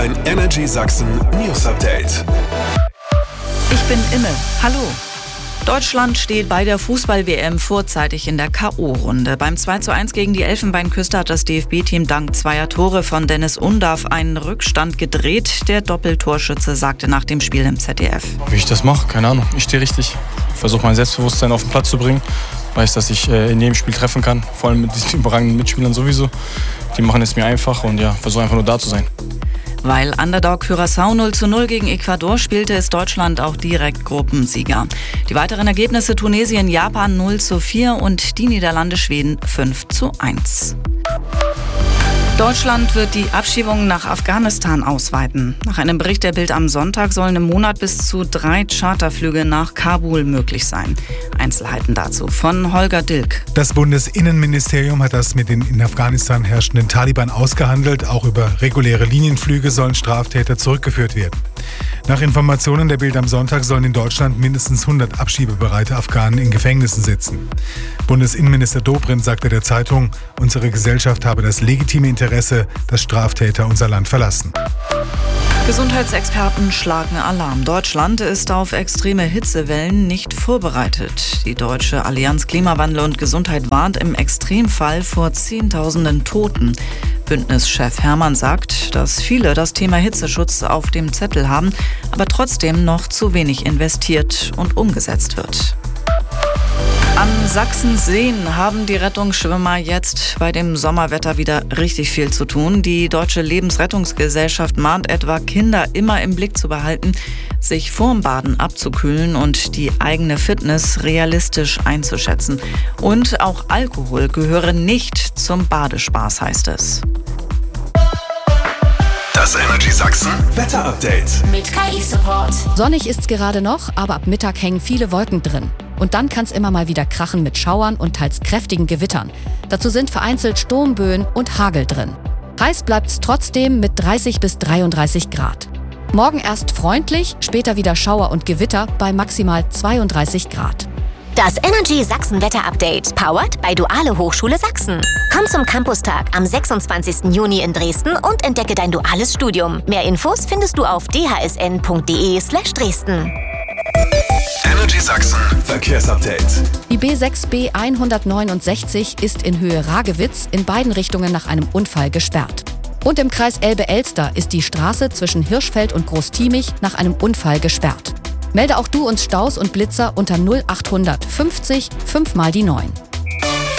Ein Energy Sachsen News Update. Ich bin Imme. Hallo. Deutschland steht bei der Fußball-WM vorzeitig in der K.O.-Runde. Beim 2:1 gegen die Elfenbeinküste hat das DFB-Team dank zweier Tore von Dennis Undav einen Rückstand gedreht. Der Doppeltorschütze sagte nach dem Spiel im ZDF: Wie ich das mache, keine Ahnung. Ich stehe richtig. Ich versuche mein Selbstbewusstsein auf den Platz zu bringen. Weiß, dass ich in jedem Spiel treffen kann. Vor allem mit diesen überragenden Mitspielern sowieso. Die machen es mir einfach und versuche einfach nur da zu sein. Weil Underdog Curaçao 0:0 gegen Ecuador spielte, ist Deutschland auch direkt Gruppensieger. Die weiteren Ergebnisse: Tunesien, Japan 0:4 und die Niederlande, Schweden 5:1. Deutschland wird die Abschiebungen nach Afghanistan ausweiten. Nach einem Bericht der Bild am Sonntag sollen im Monat bis zu 3 Charterflüge nach Kabul möglich sein. Einzelheiten dazu von Holger Dilk. Das Bundesinnenministerium hat das mit den in Afghanistan herrschenden Taliban ausgehandelt. Auch über reguläre Linienflüge sollen Straftäter zurückgeführt werden. Nach Informationen der Bild am Sonntag sollen in Deutschland mindestens 100 abschiebebereite Afghanen in Gefängnissen sitzen. Bundesinnenminister Dobrindt sagte der Zeitung, unsere Gesellschaft habe das legitime Interesse, dass Straftäter unser Land verlassen. Gesundheitsexperten schlagen Alarm. Deutschland ist auf extreme Hitzewellen nicht vorbereitet. Die Deutsche Allianz Klimawandel und Gesundheit warnt im Extremfall vor Zehntausenden Toten. Bündnischef Herrmann sagt, dass viele das Thema Hitzeschutz auf dem Zettel haben, aber trotzdem noch zu wenig investiert und umgesetzt wird. An Sachsens Seen haben die Rettungsschwimmer jetzt bei dem Sommerwetter wieder richtig viel zu tun. Die Deutsche Lebensrettungsgesellschaft mahnt etwa, Kinder immer im Blick zu behalten, sich vorm Baden abzukühlen und die eigene Fitness realistisch einzuschätzen. Und auch Alkohol gehöre nicht zum Badespaß, heißt es. Das Energy Sachsen Wetter Update mit KI-Support. Sonnig ist's gerade noch, aber ab Mittag hängen viele Wolken drin. Und dann kann's immer mal wieder krachen mit Schauern und teils kräftigen Gewittern. Dazu sind vereinzelt Sturmböen und Hagel drin. Heiß bleibt's trotzdem mit 30 bis 33 Grad. Morgen erst freundlich, später wieder Schauer und Gewitter bei maximal 32 Grad. Das Energy Sachsen Wetter Update, powered bei Duale Hochschule Sachsen. Komm zum Campustag am 26. Juni in Dresden und entdecke dein duales Studium. Mehr Infos findest du auf dhsn.de/Dresden. Energy Sachsen Verkehrsupdate. Die B6B 169 ist in Höhe Ragewitz in beiden Richtungen nach einem Unfall gesperrt. Und im Kreis Elbe-Elster ist die Straße zwischen Hirschfeld und Großtiemich nach einem Unfall gesperrt. Melde auch du uns Staus und Blitzer unter 0800 50 5 mal die 9.